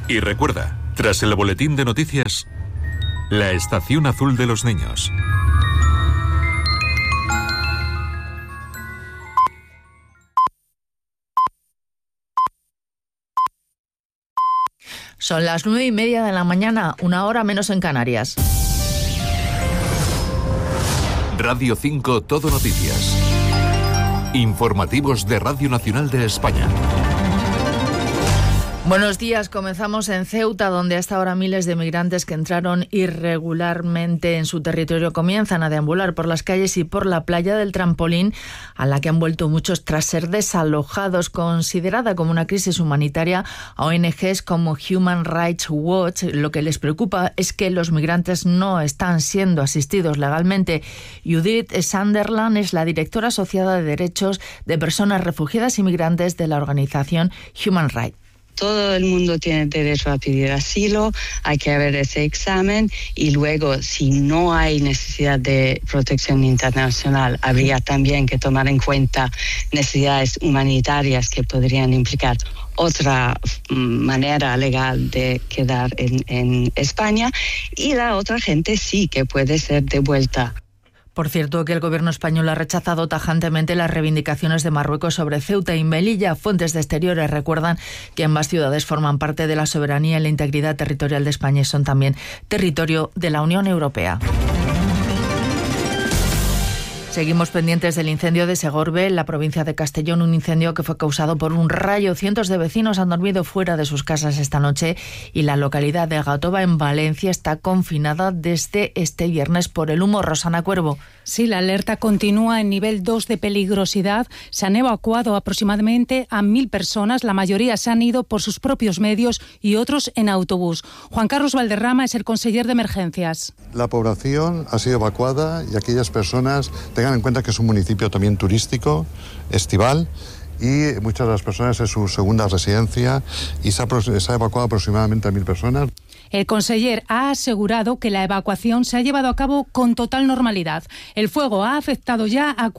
Y recuerda, tras el boletín de noticias, la estación azul de los niños. Son las 9:30 de la mañana, 1 hora menos en Canarias. Radio 5 Todo Noticias. Informativos de Radio Nacional de España. Buenos días, comenzamos en Ceuta, donde hasta ahora miles de migrantes que entraron irregularmente en su territorio comienzan a deambular por las calles y por la playa del Trampolín, a la que han vuelto muchos tras ser desalojados. Considerada como una crisis humanitaria, a ONGs como Human Rights Watch lo que les preocupa es que los migrantes no están siendo asistidos legalmente. Judith Sunderland es la directora asociada de derechos de personas refugiadas y migrantes de la organización Human Rights. Todo el mundo tiene derecho a pedir asilo, hay que haber ese examen y luego, si no hay necesidad de protección internacional, habría también que tomar en cuenta necesidades humanitarias que podrían implicar otra manera legal de quedar en España, y la otra gente sí que puede ser devuelta. Por cierto, que el gobierno español ha rechazado tajantemente las reivindicaciones de Marruecos sobre Ceuta y Melilla. Fuentes de Exteriores recuerdan que ambas ciudades forman parte de la soberanía y la integridad territorial de España y son también territorio de la Unión Europea. Seguimos pendientes del incendio de Segorbe, en la provincia de Castellón, un incendio que fue causado por un rayo. Cientos de vecinos han dormido fuera de sus casas esta noche y la localidad de Gatoba, en Valencia, está confinada desde este viernes por el humo. Rosana Cuervo. Sí, la alerta continúa en nivel 2 de peligrosidad. Se han evacuado aproximadamente a 1.000 personas. La mayoría se han ido por sus propios medios y otros en autobús. Juan Carlos Valderrama es el conseller de emergencias. La población ha sido evacuada y aquellas personas tengan en cuenta que es un municipio también turístico, estival, y muchas de las personas es su segunda residencia y se ha evacuado aproximadamente a 1.000 personas. El conseller ha asegurado que la evacuación se ha llevado a cabo con total normalidad. El fuego ha afectado ya a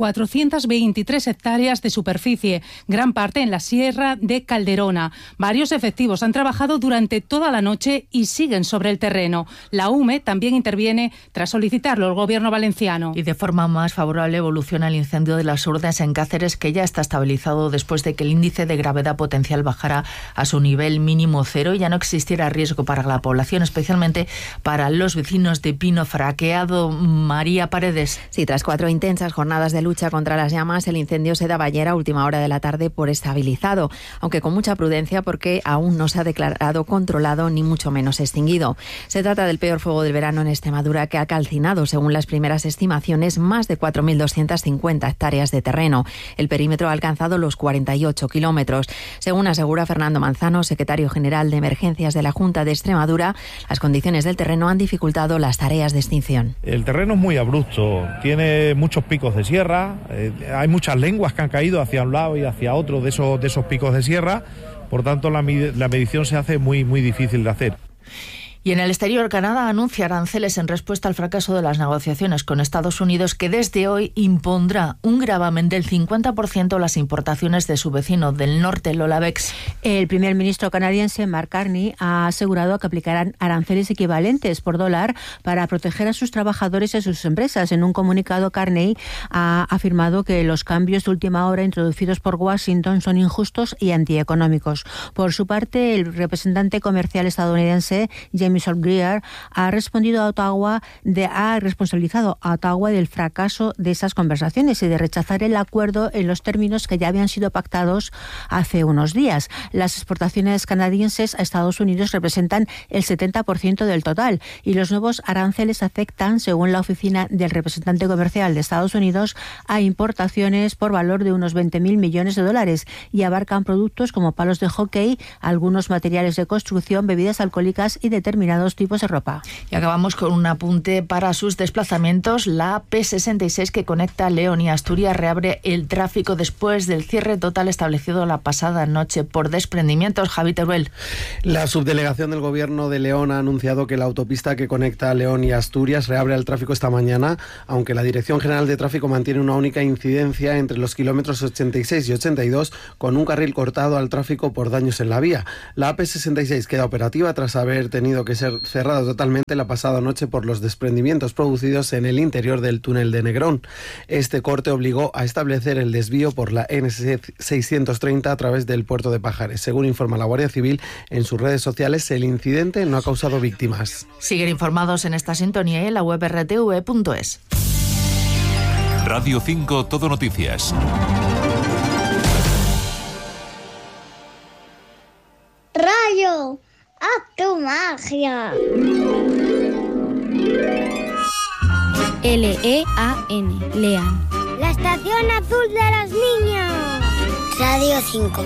423 hectáreas de superficie, gran parte en la sierra de Calderona. Varios efectivos han trabajado durante toda la noche y siguen sobre el terreno. La UME también interviene tras solicitarlo el gobierno valenciano. Y de forma más favorable evoluciona el incendio de las Urdes en Cáceres, que ya está estabilizado después de que el índice de gravedad potencial bajara a su nivel mínimo cero y ya no existiera riesgo para la población, especialmente para los vecinos de Pino Fraqueado. María Paredes. Sí, tras 4 intensas jornadas de lucha contra las llamas, el incendio se daba ayer a última hora de la tarde por estabilizado, aunque con mucha prudencia porque aún no se ha declarado controlado ni mucho menos extinguido. Se trata del peor fuego del verano en Extremadura, que ha calcinado, según las primeras estimaciones, más de 4.250 hectáreas de terreno. El perímetro ha alcanzado los 48 kilómetros. Según asegura Fernando Manzano, secretario general de Emergencias de la Junta de Extremadura, las condiciones del terreno han dificultado las tareas de extinción. El terreno es muy abrupto, tiene muchos picos de sierra, hay muchas lenguas que han caído hacia un lado y hacia otro de esos picos de sierra, por tanto la medición se hace muy difícil de hacer. Y en el exterior, Canadá anuncia aranceles en respuesta al fracaso de las negociaciones con Estados Unidos, que desde hoy impondrá un gravamen del 50% a las importaciones de su vecino del norte, Lola Bex. El primer ministro canadiense, Mark Carney, ha asegurado que aplicarán aranceles equivalentes por dólar para proteger a sus trabajadores y a sus empresas. En un comunicado, Carney ha afirmado que los cambios de última hora introducidos por Washington son injustos y antieconómicos. Por su parte, el representante comercial estadounidense, James Greer, ha responsabilizado a Ottawa del fracaso de esas conversaciones y de rechazar el acuerdo en los términos que ya habían sido pactados hace unos días. Las exportaciones canadienses a Estados Unidos representan el 70% del total y los nuevos aranceles afectan, según la oficina del representante comercial de Estados Unidos, a importaciones por valor de unos 20.000 millones de dólares y abarcan productos como palos de hockey, algunos materiales de construcción, bebidas alcohólicas y determinados determinados tipos de ropa. Y acabamos con un apunte para sus desplazamientos. La P66 que conecta León y Asturias reabre el tráfico después del cierre total establecido la pasada noche por desprendimientos. Javi Teruel. La subdelegación del Gobierno de León ha anunciado que la autopista que conecta León y Asturias reabre al tráfico esta mañana, aunque la Dirección General de Tráfico mantiene una única incidencia entre los kilómetros 86 y 82, con un carril cortado al tráfico por daños en la vía. La AP66 queda operativa tras haber tenido que ser cerrada totalmente la pasada noche por los desprendimientos producidos en el interior del túnel de Negrón. Este corte obligó a establecer el desvío por la N630 a través del puerto de Pajares. Según informa la Guardia Civil en sus redes sociales, el incidente no ha causado víctimas. Siguen informados en esta sintonía y en la web rtv.es. Radio 5 Todo Noticias. Rayo, haz tu magia. L-E-A-N, Lean. La estación azul de los niños. Radio 5.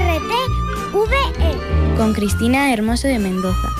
RTV. Con Cristina Hermoso de Mendoza.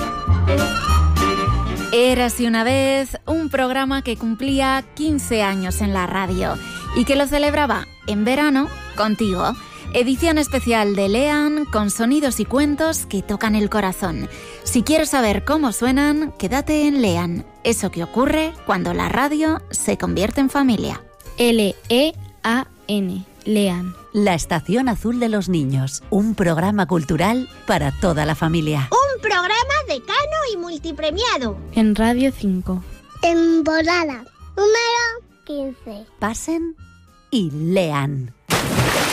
Érase una vez un programa que cumplía 15 años en la radio y que lo celebraba en verano contigo. Edición especial de Lean con sonidos y cuentos que tocan el corazón. Si quieres saber cómo suenan, quédate en Lean. Eso que ocurre cuando la radio se convierte en familia. L-E-A-N, Lean. La Estación Azul de los Niños, un programa cultural para toda la familia. Un programa decano y multipremiado. En Radio 5. Temporada número 15. Pasen y lean.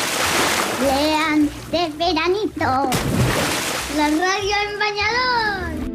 Lean de veranito. La radio en bañador.